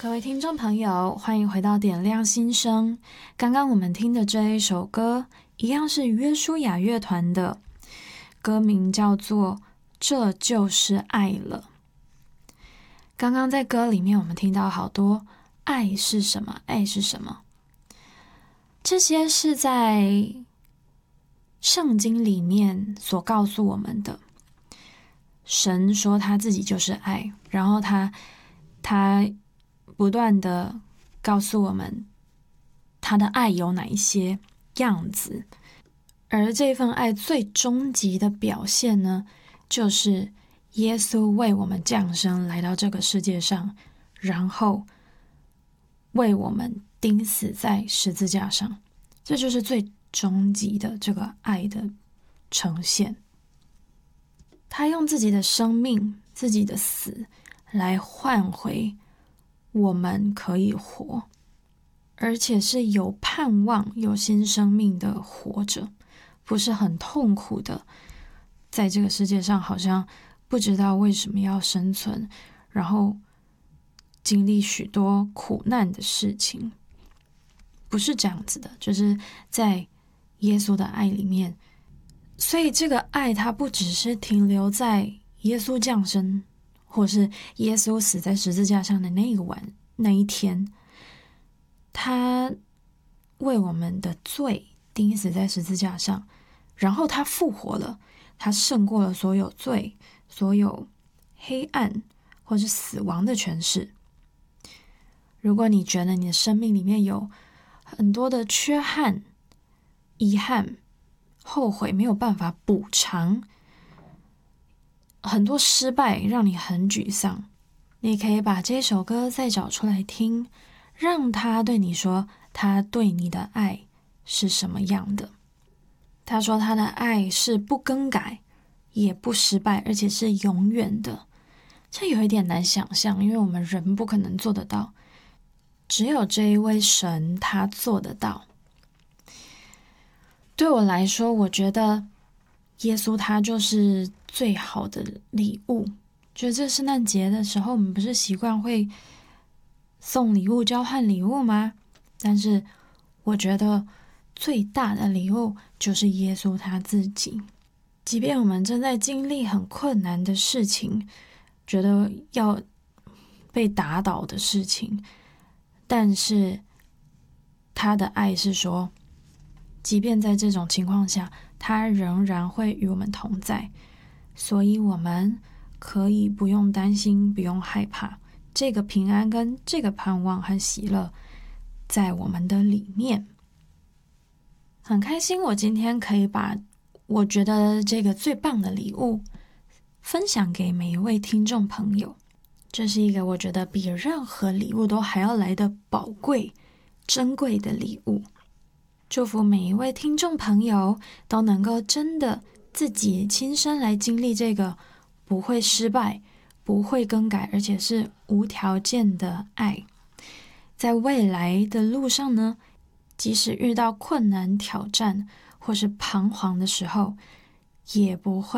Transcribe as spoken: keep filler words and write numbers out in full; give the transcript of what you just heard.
各位听众朋友，欢迎回到点亮心声。刚刚我们听的这一首歌，一样是约书亚乐团的，歌名叫做《这就是爱了》。刚刚在歌里面，我们听到好多爱是什么，爱是什么，这些是在圣经里面所告诉我们的。神说他自己就是爱，然后他他不断的告诉我们他的爱有哪一些样子，而这份爱最终极的表现呢，就是耶稣为我们降生来到这个世界上，然后为我们钉死在十字架上，这就是最终极的这个爱的呈现。他用自己的生命、自己的死来换回我们可以活，而且是有盼望、有新生命的活着，不是很痛苦的，在这个世界上好像不知道为什么要生存，然后经历许多苦难的事情，不是这样子的，就是在耶稣的爱里面。所以这个爱它不只是停留在耶稣降生，或是耶稣死在十字架上的那个晚那一天，他为我们的罪钉死在十字架上，然后他复活了，他胜过了所有罪、所有黑暗或是死亡的权势。如果你觉得你的生命里面有很多的缺憾、遗憾、后悔没有办法补偿，很多失败让你很沮丧，你可以把这首歌再找出来听，让他对你说他对你的爱是什么样的。他说他的爱是不更改也不失败，而且是永远的。这有一点难想象，因为我们人不可能做得到，只有这一位神他做得到。对我来说，我觉得耶稣他就是最好的礼物。觉得这圣诞节的时候，我们不是习惯会送礼物、交换礼物吗？但是我觉得最大的礼物就是耶稣他自己。即便我们正在经历很困难的事情，觉得要被打倒的事情，但是他的爱是说，即便在这种情况下，他仍然会与我们同在，所以我们可以不用担心，不用害怕，这个平安跟这个盼望和喜乐在我们的里面。很开心我今天可以把我觉得这个最棒的礼物分享给每一位听众朋友，这是一个我觉得比任何礼物都还要来的宝贵、珍贵的礼物。祝福每一位听众朋友都能够真的自己亲身来经历这个不会失败、不会更改，而且是无条件的爱。在未来的路上呢，即使遇到困难、挑战或是彷徨的时候，也不会